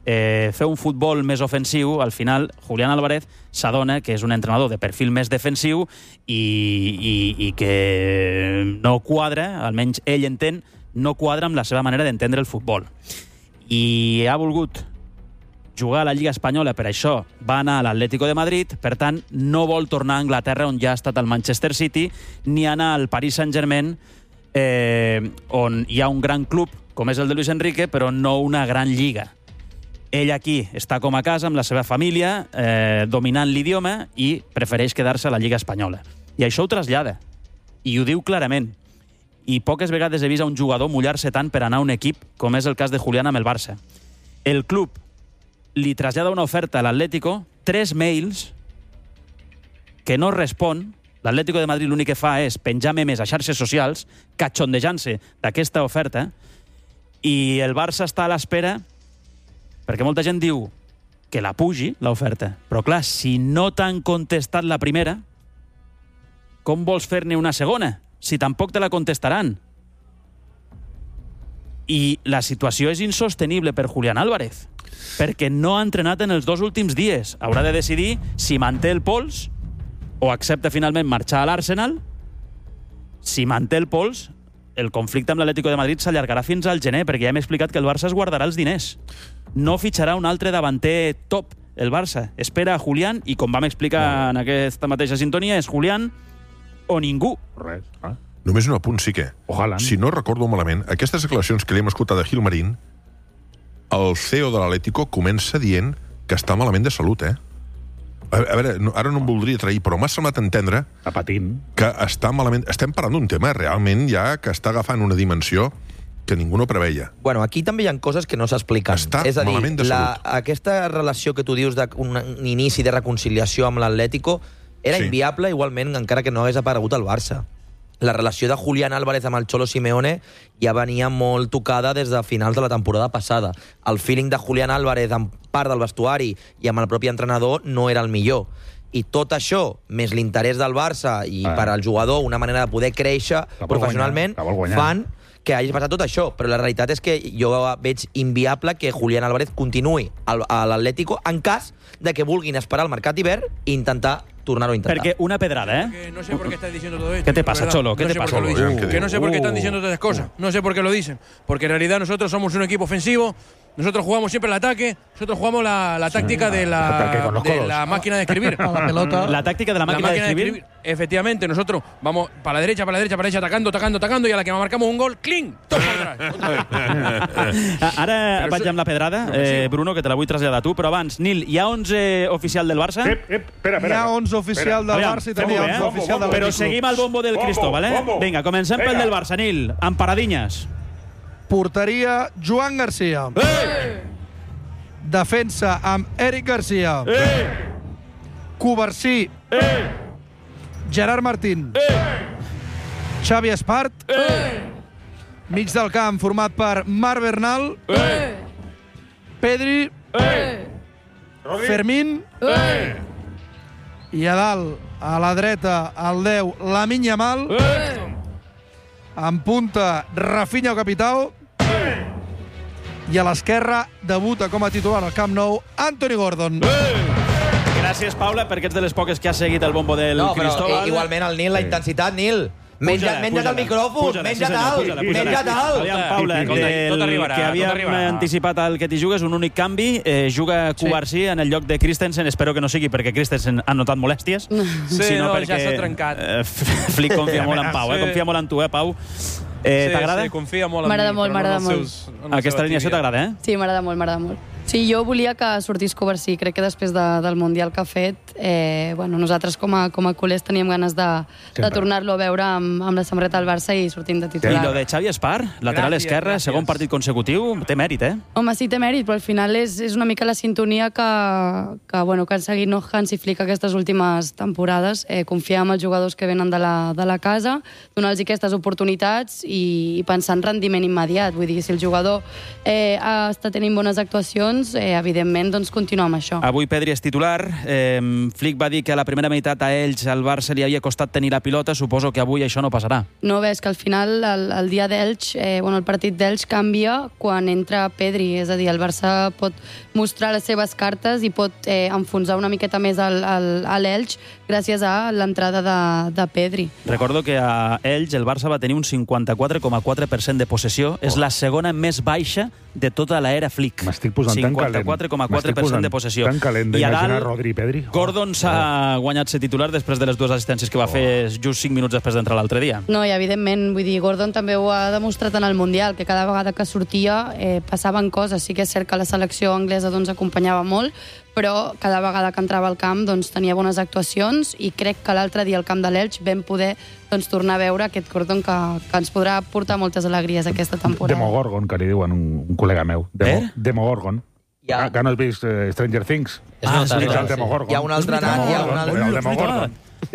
fer un futbol més ofensiu, al final Julián Álvarez s'adona que és un entrenador de perfil més defensiu i que no quadra, almenys ell entén, no quadra amb la seva manera d'entendre el futbol. I ha volgut jugar a la Lliga Espanyola, per això va anar a l'Atlético de Madrid, per tant, no vol tornar a Anglaterra, on ja ha estat el Manchester City, ni anar al Paris Saint-Germain, on hi ha un gran club, com és el de Luis Enrique, però no una gran lliga. Ell aquí està com a casa, amb la seva família, dominant l'idioma, i prefereix quedar-se a la Lliga Espanyola. I això ho trasllada, i ho diu clarament. I poques vegades he vist a un jugador mullar-se tant per anar a un equip, com és el cas de Julián amb el Barça. El club li trasllada una oferta a l'Atlético, 3 mails, que no respon. L'Atlético de Madrid l'únic que fa és penjar memes a xarxes socials, cachondejant-se d'aquesta oferta, i el Barça està a l'espera, perquè molta gent diu que la pugi, l'oferta. Però clar, si no t'han contestat la primera, com vols fer-ne una segona? Si tampoc te la contestaran. I la situació és insostenible per Julián Álvarez, perquè no ha entrenat en els 2 últims dies. Haurà de decidir si manté el pols o accepta finalment marxar a l'Arsenal. Si manté el pols, el conflicte amb l'Atlético de Madrid s'allargarà fins al gener, perquè ja hem explicat que el Barça es guardarà els diners. No fitxarà un altre davanter top, el Barça. Espera a Julián, i com vam explicar en aquesta mateixa sintonia, és Julián o ningú. Res. Només un apunt, sí que. Ojalà. Si no recordo malament, aquestes declaracions que li hem escoltat de Gilmarín, el CEO de l'Atlético comença dient que està malament de salut, A veure, ara no em voldria trair, però m'ha semblat entendre Està patint. que està malament. Estem parlant d'un tema realment ja que està agafant una dimensió que ningú no preveia. Bueno, aquí també hi ha coses que no s'expliquen. Està és a dir, malament de salut. aquesta relació que tu dius d'un inici de reconciliació amb l'Atlético era Sí. inviable igualment, encara que no hagués aparegut al Barça. La relació de Julián Álvarez amb el Cholo Simeone ja venia molt tocada des de finals de la temporada passada. El feeling de Julián Álvarez amb part del vestuari i amb el propi entrenador no era el millor. I tot això, més l'interès del Barça i per al jugador una manera de poder créixer professionalment, fan que hagi passat tot això. Però la realitat és que jo veig inviable que Julián Álvarez continuï a l'Atlético en cas de que vulguin esperar al mercat d'hivern i intentar tornar-ho a intentar. Perquè una pedrada, Que no sé por qué estás diciendo todo esto. ¿Qué te pasa, ¿verdad? Cholo? ¿Qué No te sé por pasa? qué lo dicen. ¿Qué Que no sé por qué están diciendo todas esas cosas. No sé por qué lo dicen. Porque en realidad nosotros somos un equipo ofensivo. Nosotros jugamos siempre al ataque. Nosotros jugamos la táctica de la máquina de escribir. La pelota. La táctica de la máquina de escribir. Efectivamente, nosotros vamos para la derecha, atacando, y a la que marcamos un gol, ¡cling! Tot per atrás. Ara vaig amb la pedrada, Bruno, que te la vull traslladar a tu, però abans, Nil, hi ha 11 oficial del Barça? Espera. Hi ha 11 oficial del Barça i també hi ha 11 oficial del Però Atlètic. seguim al bombo del Cristóbal, eh? Vinga, comencem pel del Barça, Nil, amb paradinyes. Porteria, Joan Garcia. Defensa amb Eric Garcia. Covarsí. Gerard Martín. Xavi Espart. Mig del camp format per Marc Bernal. Pedri. Fermín. I a dalt, a la dreta, el 10, Lamine Yamal. En punta, Rafinha o Capitao. I a l'esquerra debuta com a titular al Camp Nou Anthony Gordon. Gràcies, Paula, perquè ets de les poques que has seguit el bombo del No, però Cristóbal. igualment el Nil, la intensitat, Nil. Menja't el micròfon, menja't alt. Aviam, Paula, Tot arribarà, que havíem tot arribarà. anticipat el que t'hi jugues, un únic canvi, juga Covarsí en el lloc de Christensen, espero que no sigui perquè Christensen ha notat molèsties, Sí, sinó no, perquè ja s'ha trencat. Flick confia molt en Pau, Sí. confia molt en tu, Pau. T'agrada? Sí, confia molt en M'agrada mi, molt, però no m'agrada en els seus- en la Aquesta seva alineació tíbia. t'agrada, eh? Sí, m'agrada molt, m'agrada molt. Sí, jo volia que sortís Covarsí. Crec que després del Mundial que ha fet, nosaltres com a culers teníem ganes de tornar-lo a veure amb la samarreta del Barça i sortint de I titular. lo de Xavi Espart, lateral esquerre, segon partit consecutiu, té mèrit, eh? Home, sí, té mèrit, però al final és una mica la sintonia que han seguit Hans i Flick aquestes últimes temporades. Confiar en els jugadors que venen de la casa, donar-los aquestes oportunitats i pensar en rendiment immediat. Vull dir, si el jugador està tenint bones actuacions, ocasions, evidentment, doncs, continuar amb això. Avui Pedri és titular. Flick va dir que a la primera meitat a ells, al Barça, li havia costat tenir la pilota. Suposo que avui això no passarà. No, ves que al final el dia d'Elx, el partit d'Elx canvia quan entra Pedri. És a dir, el Barça pot mostrar les seves cartes i pot enfonsar una miqueta més a l'Elx gràcies a l'entrada de Pedri. Recordo que a Elx el Barça va tenir un 54,4% de possessió. És la segona més baixa de tota l'era Flick. M'estic posant tan calent. 54,4% de possessió. Tan calent d'imaginar Rodri i Pedri. Gordon s'ha guanyat ser titular després de les dues assistències que va fer just 5 minuts després d'entrar l'altre dia. No, i evidentment, vull dir, Gordon també ho ha demostrat en el Mundial, que cada vegada que sortia passaven coses. Sí que és cert que la selecció anglesa acompanyava molt, però cada vegada que entrava al camp tenia bones actuacions i crec que l'altre dia al camp de l'Elx vam poder tornar a veure aquest Gordon que ens podrà portar moltes alegries aquesta temporada. Demogorgon, que li diuen un col·lega meu. Demogorgon. Que no has vist Stranger Things? Hi ha un altre nan, hi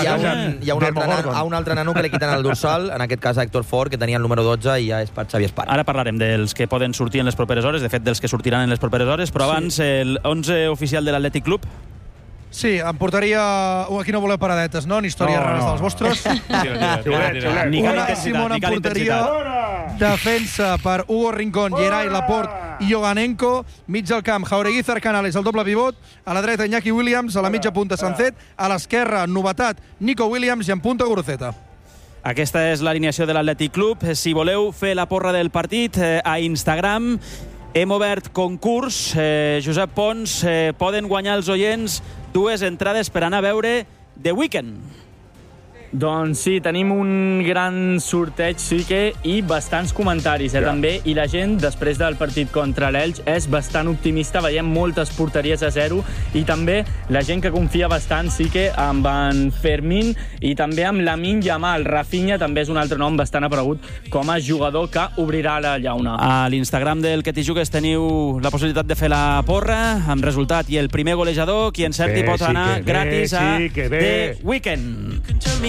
ha un altre nano que li quiten el dorsal, en aquest cas a Héctor Ford, que tenia el número 12 i ja és per Xavi Espanya. Ara parlarem dels que poden sortir en les properes hores, de fet dels que sortiran en les properes hores, però abans el 11 oficial de l'Atlètic Club. Sí, em portaria... Aquí no voleu paradetes, no? Ni històries rares dels vostres. Unai Simón em portaria, defensa per Hugo Rincón, Geray, Laporte i Yoganenko, mig del camp, Jauregui Canales, el doble pivot, a la dreta Iñaki Williams, a la mitja punta Sancet, a l'esquerra, novetat, Nico Williams i en punta Guruceta. Aquesta és l'alineació de l'Atlètic Club. Si voleu fer la porra del partit, a Instagram hem obert concurs. Josep Pons, poden guanyar els oients 2 entrades per anar a veure The Weeknd. Doncs sí, tenim un gran sorteig, sí que, i bastants comentaris, també, i la gent, després del partit contra l'Elx, és bastant optimista, veiem moltes porteries a 0, i també la gent que confia bastant, sí que, amb en Fermín, i també amb Lamine Yamal. Rafinha també és un altre nom bastant aparegut com a jugador que obrirà la llauna. A l'Instagram del Que t'hi jugues teniu la possibilitat de fer la porra, amb resultat, i el primer golejador, qui encerti pot anar gratis a The Weeknd.